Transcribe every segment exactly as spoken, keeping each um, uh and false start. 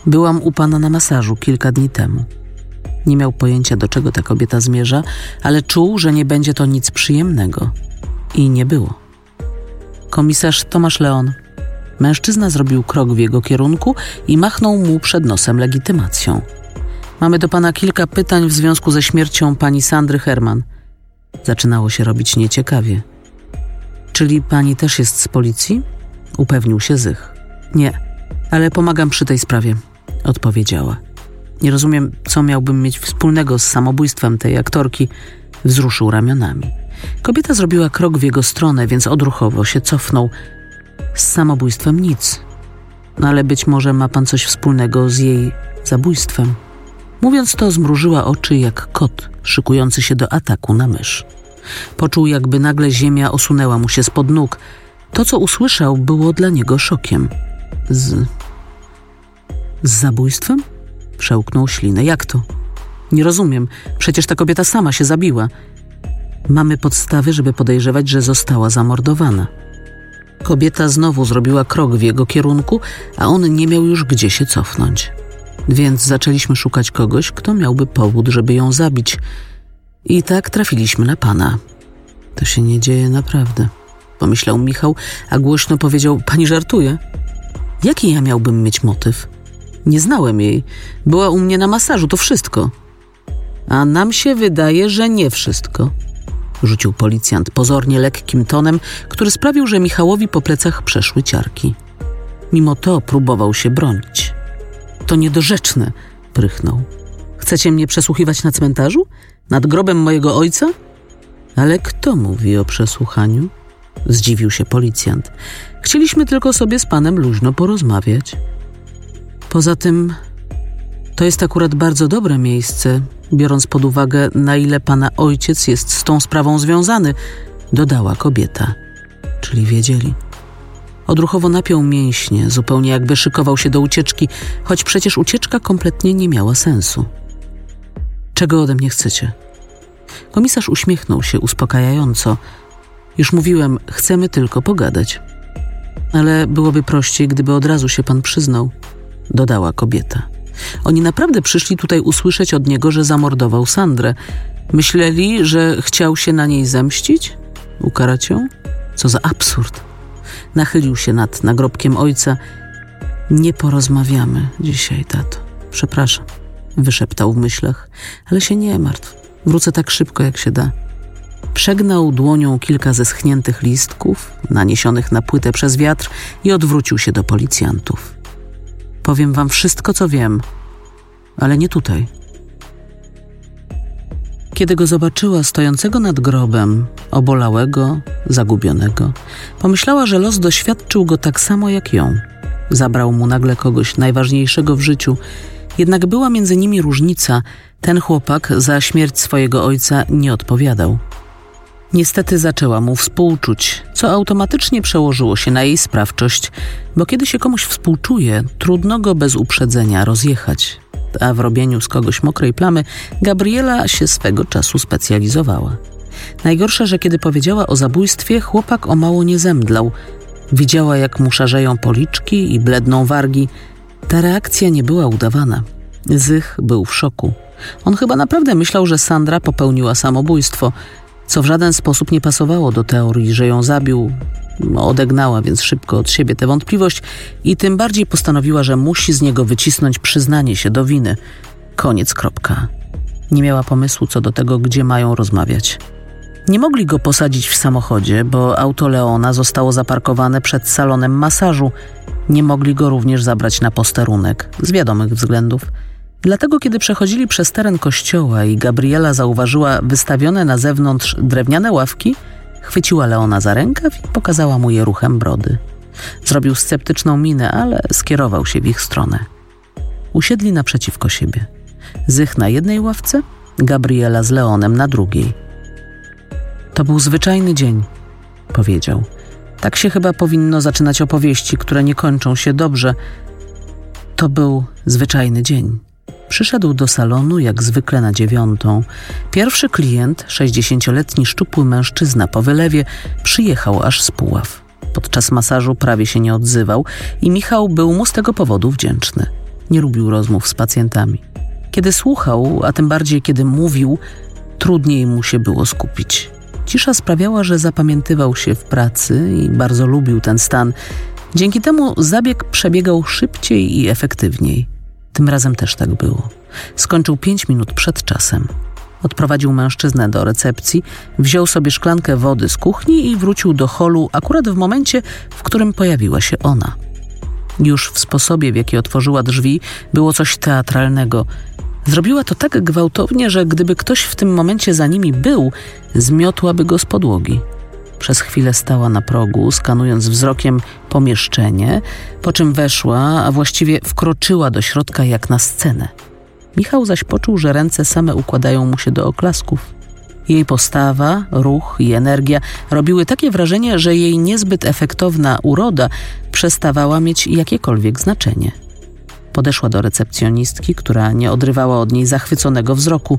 Byłam u pana na masażu kilka dni temu. Nie miał pojęcia, do czego ta kobieta zmierza, ale czuł, że nie będzie to nic przyjemnego. I nie było. Komisarz Tomasz Leon. Mężczyzna zrobił krok w jego kierunku i machnął mu przed nosem legitymacją. Mamy do pana kilka pytań w związku ze śmiercią pani Sandry Herman. Zaczynało się robić nieciekawie. Czyli pani też jest z policji? Upewnił się Zych. Nie, ale pomagam przy tej sprawie, odpowiedziała. Nie rozumiem, co miałbym mieć wspólnego z samobójstwem tej aktorki. Wzruszył ramionami. Kobieta zrobiła krok w jego stronę, więc odruchowo się cofnął. Z samobójstwem nic. No ale być może ma pan coś wspólnego z jej zabójstwem. Mówiąc to, zmrużyła oczy jak kot szykujący się do ataku na mysz. Poczuł, jakby nagle ziemia osunęła mu się spod nóg. To, co usłyszał, było dla niego szokiem. Z... Z zabójstwem? Przełknął ślinę. Jak to? Nie rozumiem. Przecież ta kobieta sama się zabiła. Mamy podstawy, żeby podejrzewać, że została zamordowana. Kobieta znowu zrobiła krok w jego kierunku, a on nie miał już gdzie się cofnąć. Więc zaczęliśmy szukać kogoś, kto miałby powód, żeby ją zabić. I tak trafiliśmy na pana. To się nie dzieje naprawdę, pomyślał Michał, a głośno powiedział: pani żartuje? Jaki ja miałbym mieć motyw? Nie znałem jej. Była u mnie na masażu, to wszystko. A nam się wydaje, że nie wszystko, rzucił policjant pozornie lekkim tonem, który sprawił, że Michałowi po plecach przeszły ciarki. Mimo to próbował się bronić. To niedorzeczne, prychnął. Chcecie mnie przesłuchiwać na cmentarzu? Nad grobem mojego ojca? Ale kto mówi o przesłuchaniu? Zdziwił się policjant. Chcieliśmy tylko sobie z panem luźno porozmawiać. Poza tym, to jest akurat bardzo dobre miejsce, biorąc pod uwagę, na ile pana ojciec jest z tą sprawą związany, dodała kobieta. Czyli wiedzieli. Odruchowo napiął mięśnie, zupełnie jakby szykował się do ucieczki, choć przecież ucieczka kompletnie nie miała sensu. Czego ode mnie chcecie? Komisarz uśmiechnął się uspokajająco. Już mówiłem, chcemy tylko pogadać. Ale byłoby prościej, gdyby od razu się pan przyznał, dodała kobieta. Oni naprawdę przyszli tutaj usłyszeć od niego, że zamordował Sandrę. Myśleli, że chciał się na niej zemścić? Ukarać ją? Co za absurd. Nachylił się nad nagrobkiem ojca. Nie porozmawiamy dzisiaj, tato. Przepraszam, wyszeptał w myślach. Ale się nie martw. Wrócę tak szybko, jak się da. Przegnał dłonią kilka zeschniętych listków, naniesionych na płytę przez wiatr, i odwrócił się do policjantów. Powiem wam wszystko, co wiem, ale nie tutaj. Kiedy go zobaczyła stojącego nad grobem, obolałego, zagubionego, pomyślała, że los doświadczył go tak samo jak ją. Zabrał mu nagle kogoś najważniejszego w życiu, jednak była między nimi różnica. Ten chłopak za śmierć swojego ojca nie odpowiadał. Niestety zaczęła mu współczuć, co automatycznie przełożyło się na jej sprawczość, bo kiedy się komuś współczuje, trudno go bez uprzedzenia rozjechać. A w robieniu z kogoś mokrej plamy Gabriela się swego czasu specjalizowała. Najgorsze, że kiedy powiedziała o zabójstwie, chłopak o mało nie zemdlał. Widziała, jak mu szarzeją policzki i bledną wargi. Ta reakcja nie była udawana. Zych był w szoku. On chyba naprawdę myślał, że Sandra popełniła samobójstwo, co w żaden sposób nie pasowało do teorii, że ją zabił. Odegnała więc szybko od siebie tę wątpliwość i tym bardziej postanowiła, że musi z niego wycisnąć przyznanie się do winy. Koniec, kropka. Nie miała pomysłu co do tego, gdzie mają rozmawiać. Nie mogli go posadzić w samochodzie, bo auto Leona zostało zaparkowane przed salonem masażu. Nie mogli go również zabrać na posterunek, z wiadomych względów. Dlatego, kiedy przechodzili przez teren kościoła i Gabriela zauważyła wystawione na zewnątrz drewniane ławki, chwyciła Leona za rękaw i pokazała mu je ruchem brody. Zrobił sceptyczną minę, ale skierował się w ich stronę. Usiedli naprzeciwko siebie. Zych na jednej ławce, Gabriela z Leonem na drugiej. To był zwyczajny dzień, powiedział. Tak się chyba powinno zaczynać opowieści, które nie kończą się dobrze. To był zwyczajny dzień. Przyszedł do salonu jak zwykle na dziewiątą. Pierwszy klient, sześćdziesięcioletni szczupły mężczyzna po wylewie, przyjechał aż z Puław. Podczas masażu prawie się nie odzywał i Michał był mu z tego powodu wdzięczny. Nie lubił rozmów z pacjentami. Kiedy słuchał, a tym bardziej kiedy mówił, trudniej mu się było skupić. Cisza sprawiała, że zapamiętywał się w pracy i bardzo lubił ten stan. Dzięki temu zabieg przebiegał szybciej i efektywniej. Tym razem też tak było. Skończył pięć minut przed czasem. Odprowadził mężczyznę do recepcji, wziął sobie szklankę wody z kuchni i wrócił do holu akurat w momencie, w którym pojawiła się ona. Już w sposobie, w jaki otworzyła drzwi, było coś teatralnego. Zrobiła to tak gwałtownie, że gdyby ktoś w tym momencie za nimi był, zmiotłaby go z podłogi. Przez chwilę stała na progu, skanując wzrokiem pomieszczenie, po czym weszła, a właściwie wkroczyła do środka jak na scenę. Michał zaś poczuł, że ręce same układają mu się do oklasków. Jej postawa, ruch i energia robiły takie wrażenie, że jej niezbyt efektowna uroda przestawała mieć jakiekolwiek znaczenie. Podeszła do recepcjonistki, która nie odrywała od niej zachwyconego wzroku.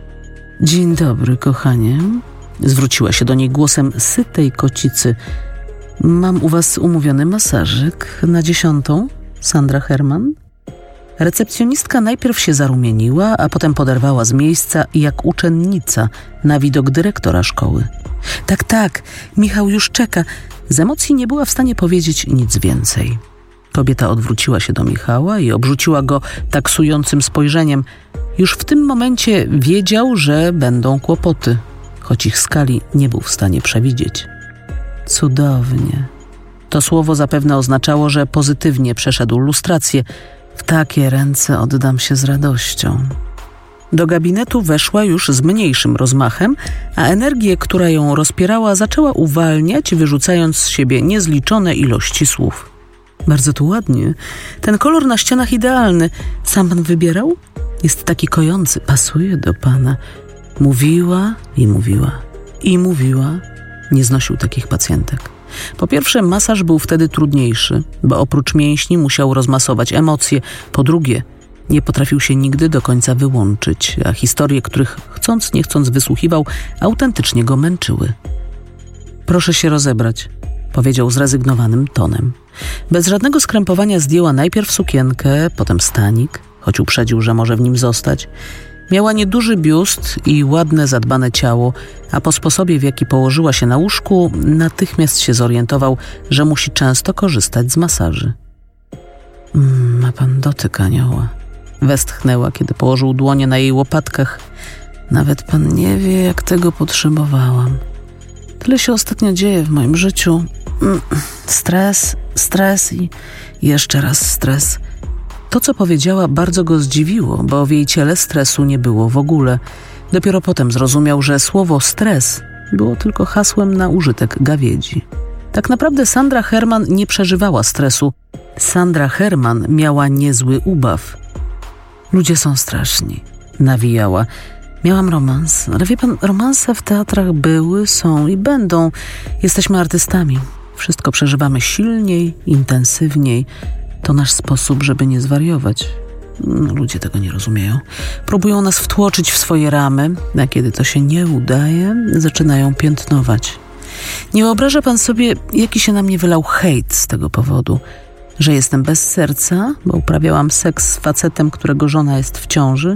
„Dzień dobry, kochanie”, zwróciła się do niej głosem sytej kocicy. „Mam u was umówiony masażyk na dziesiątą, Sandra Herman?” Recepcjonistka najpierw się zarumieniła, a potem poderwała z miejsca jak uczennica na widok dyrektora szkoły. „Tak, tak, Michał już czeka”. Z emocji nie była w stanie powiedzieć nic więcej. Kobieta odwróciła się do Michała i obrzuciła go taksującym spojrzeniem. Już w tym momencie wiedział, że będą kłopoty, choć ich skali nie był w stanie przewidzieć. „Cudownie”. To słowo zapewne oznaczało, że pozytywnie przeszedł lustrację. „W takie ręce oddam się z radością”. Do gabinetu weszła już z mniejszym rozmachem, a energię, która ją rozpierała, zaczęła uwalniać, wyrzucając z siebie niezliczone ilości słów. „Bardzo tu ładnie. Ten kolor na ścianach idealny. Sam pan wybierał? Jest taki kojący. Pasuje do pana”. Mówiła i mówiła. I mówiła. Nie znosił takich pacjentek. Po pierwsze, masaż był wtedy trudniejszy, bo oprócz mięśni musiał rozmasować emocje. Po drugie, nie potrafił się nigdy do końca wyłączyć, a historie, których chcąc nie chcąc wysłuchiwał, autentycznie go męczyły. „Proszę się rozebrać”, powiedział zrezygnowanym tonem. Bez żadnego skrępowania zdjęła najpierw sukienkę, potem stanik, choć uprzedził, że może w nim zostać. Miała nieduży biust i ładne, zadbane ciało, a po sposobie, w jaki położyła się na łóżku, natychmiast się zorientował, że musi często korzystać z masaży. Mm, „Ma pan dotyk anioła”, westchnęła, kiedy położył dłonie na jej łopatkach. „Nawet pan nie wie, jak tego potrzebowałam. Tyle się ostatnio dzieje w moim życiu. Mm, stres, stres i jeszcze raz stres”. To, co powiedziała, bardzo go zdziwiło, bo w jej ciele stresu nie było w ogóle. Dopiero potem zrozumiał, że słowo stres było tylko hasłem na użytek gawiedzi. Tak naprawdę Sandra Herman nie przeżywała stresu. Sandra Herman miała niezły ubaw. „Ludzie są straszni”, nawijała. „Miałam romans, ale wie pan, romanse w teatrach były, są i będą. Jesteśmy artystami. Wszystko przeżywamy silniej, intensywniej. To nasz sposób, żeby nie zwariować. No, ludzie tego nie rozumieją. Próbują nas wtłoczyć w swoje ramy, a kiedy to się nie udaje, zaczynają piętnować. Nie wyobraża pan sobie, jaki się na mnie wylał hejt z tego powodu. Że jestem bez serca, bo uprawiałam seks z facetem, którego żona jest w ciąży.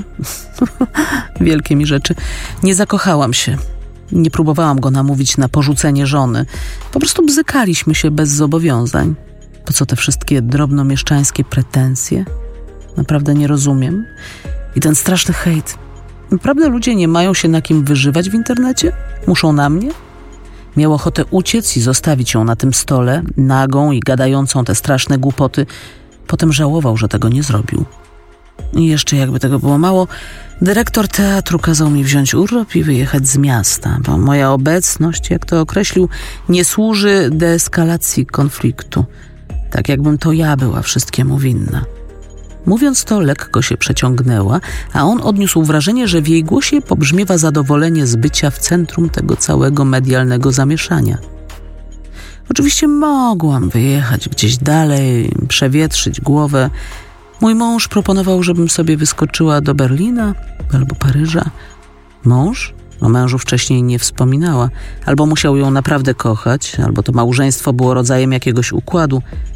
Wielkie mi rzeczy. Nie zakochałam się. Nie próbowałam go namówić na porzucenie żony. Po prostu bzykaliśmy się bez zobowiązań. Po co te wszystkie drobnomieszczańskie pretensje? Naprawdę nie rozumiem. I ten straszny hejt. Naprawdę ludzie nie mają się na kim wyżywać w internecie? Muszą na mnie? Miał ochotę uciec i zostawić ją na tym stole, nagą i gadającą te straszne głupoty. Potem żałował, że tego nie zrobił. I jeszcze jakby tego było mało, dyrektor teatru kazał mi wziąć urlop i wyjechać z miasta, bo moja obecność, jak to określił, nie służy deeskalacji konfliktu. Tak jakbym to ja była wszystkiemu winna. Mówiąc to, lekko się przeciągnęła, a on odniósł wrażenie, że w jej głosie pobrzmiewa zadowolenie z bycia w centrum tego całego medialnego zamieszania. Oczywiście mogłam wyjechać gdzieś dalej, przewietrzyć głowę. Mój mąż proponował, żebym sobie wyskoczyła do Berlina albo Paryża. Mąż? O mężu wcześniej nie wspominała. Albo musiał ją naprawdę kochać, albo to małżeństwo było rodzajem jakiegoś układu.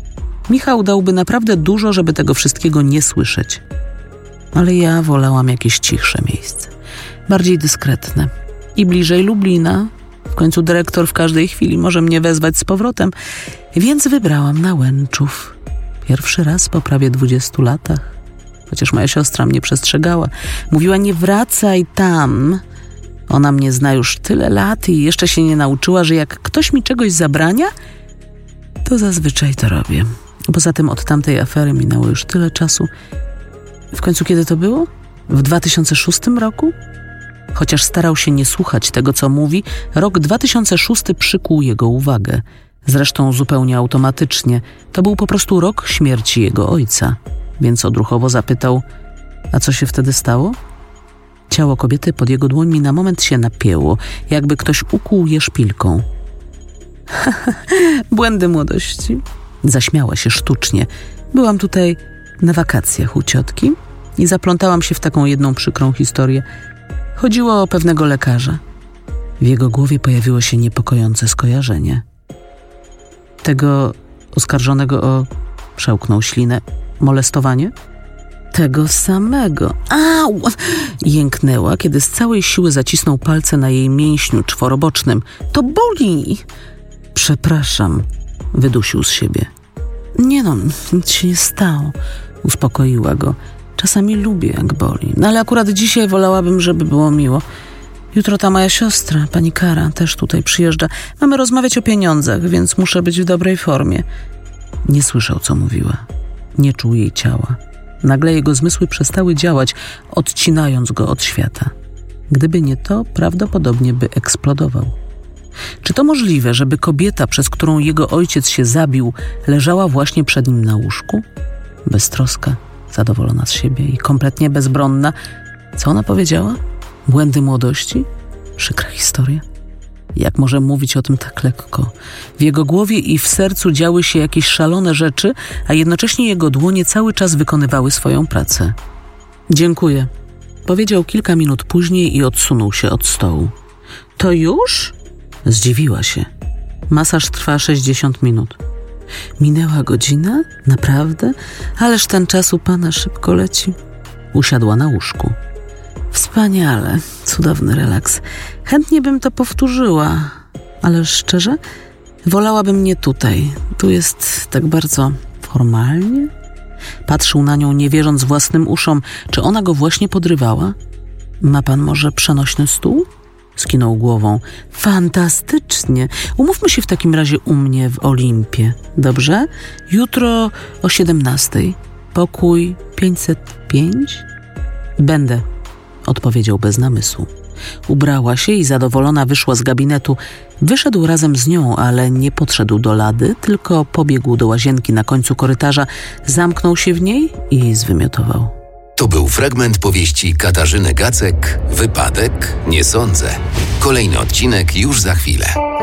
Michał dałby naprawdę dużo, żeby tego wszystkiego nie słyszeć. Ale ja wolałam jakieś cichsze miejsce, bardziej dyskretne i bliżej Lublina. W końcu dyrektor w każdej chwili może mnie wezwać z powrotem, więc wybrałam na Łęczów. Pierwszy raz po prawie dwudziestu latach. Chociaż moja siostra mnie przestrzegała. Mówiła, nie wracaj tam. Ona mnie zna już tyle lat i jeszcze się nie nauczyła, że jak ktoś mi czegoś zabrania, to zazwyczaj to robię. Poza tym od tamtej afery minęło już tyle czasu. W końcu kiedy to było? W dwa tysiące szóstym roku? Chociaż starał się nie słuchać tego, co mówi, rok dwa tysiące szósty przykuł jego uwagę. Zresztą zupełnie automatycznie. To był po prostu rok śmierci jego ojca. Więc odruchowo zapytał, a co się wtedy stało? Ciało kobiety pod jego dłońmi na moment się napięło, jakby ktoś ukuł je szpilką. Błędy młodości. Zaśmiała się sztucznie. Byłam tutaj na wakacjach u ciotki i zaplątałam się w taką jedną przykrą historię. Chodziło o pewnego lekarza. W jego głowie pojawiło się niepokojące skojarzenie. Tego oskarżonego o... Przełknął ślinę. Molestowanie? Tego samego. Au! Jęknęła, kiedy z całej siły zacisnął palce na jej mięśniu czworobocznym. To boli! Przepraszam, wydusił z siebie. Nie no, nic się nie stało. Uspokoiła go. Czasami lubię, jak boli. No ale akurat dzisiaj wolałabym, żeby było miło. Jutro ta moja siostra, pani Kara, też tutaj przyjeżdża. Mamy rozmawiać o pieniądzach, więc muszę być w dobrej formie. Nie słyszał, co mówiła. Nie czuł jej ciała. Nagle jego zmysły przestały działać, odcinając go od świata. Gdyby nie to, prawdopodobnie by eksplodował. Czy to możliwe, żeby kobieta, przez którą jego ojciec się zabił, leżała właśnie przed nim na łóżku? Beztroska, zadowolona z siebie i kompletnie bezbronna. Co ona powiedziała? Błędy młodości? Przykra historia. Jak może mówić o tym tak lekko? W jego głowie i w sercu działy się jakieś szalone rzeczy, a jednocześnie jego dłonie cały czas wykonywały swoją pracę. Dziękuję, powiedział kilka minut później i odsunął się od stołu. To już? Zdziwiła się. Masaż trwa sześćdziesiąt minut. Minęła godzina? Naprawdę? Ależ ten czas u pana szybko leci. Usiadła na łóżku. Wspaniale, cudowny relaks. Chętnie bym to powtórzyła, ale szczerze, wolałabym nie tutaj. Tu jest tak bardzo formalnie. Patrzył na nią, nie wierząc własnym uszom. Czy ona go właśnie podrywała? Ma pan może przenośny stół? Skinął głową. Fantastycznie. Umówmy się w takim razie u mnie w Olimpie. Dobrze? Jutro o siedemnastej. Pokój pięćset pięć? Będę, odpowiedział bez namysłu. Ubrała się i zadowolona wyszła z gabinetu. Wyszedł razem z nią, ale nie podszedł do lady, tylko pobiegł do łazienki na końcu korytarza, zamknął się w niej i zwymiotował. To był fragment powieści Katarzyny Gacek, Wypadek? Nie sądzę. Kolejny odcinek już za chwilę.